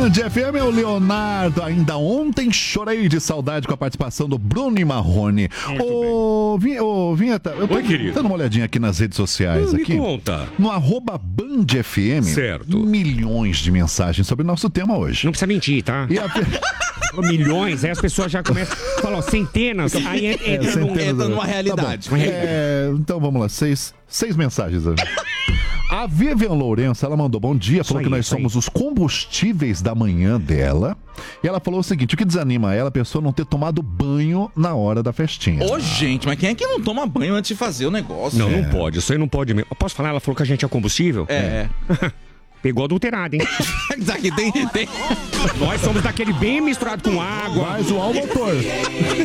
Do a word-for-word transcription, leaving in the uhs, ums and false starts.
Band F M, é o Leonardo. Ainda ontem chorei de saudade com a participação do Bruno e Marrone. Ô, Vin, ô, Vinheta, eu tô Oi, querido. dando uma olhadinha aqui nas redes sociais. Me aqui, conta. No arroba Band F M, certo. Milhões de mensagens sobre o nosso tema hoje. Não precisa mentir, tá? E a... Milhões, aí as pessoas já começam a falar, ó, centenas, aí entra, É, num- centenas, entra né? numa realidade. Tá bom. É, então vamos lá, seis, seis mensagens. Né? A Vivian Lourenço, ela mandou bom dia, falou aí, que nós isso aí. somos os combustíveis da manhã dela. E ela falou o seguinte: o que desanima ela, a pessoa não ter tomado banho na hora da festinha. Ô, gente, mas quem é que não toma banho antes de fazer o negócio? Não, É. não pode, isso aí não pode mesmo. Posso falar? Ela falou que a gente é combustível? É. Pegou adulterado, hein? Aqui tem, tem. Nós somos daquele bem misturado com água. Mais o ao motor.